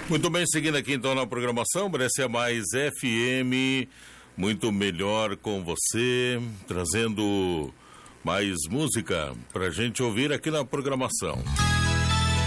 Muito bem, seguindo aqui então na programação, Brescia Mais FM, muito melhor com você, trazendo mais música pra gente ouvir aqui na programação.